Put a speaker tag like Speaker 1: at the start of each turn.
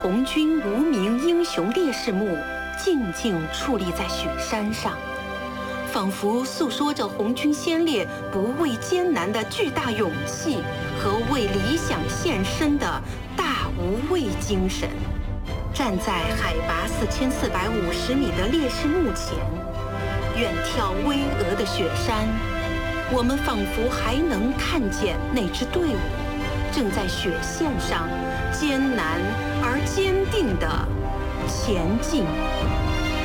Speaker 1: 红军无名英雄烈士墓静静矗立在雪山上，仿佛诉说着红军先烈不畏艰难的巨大勇气和为理想献身的大无畏精神。站在海拔4450米的烈士墓前，远眺巍峨的雪山，我们仿佛还能看见那支队伍正在雪线上艰难而坚定地前进。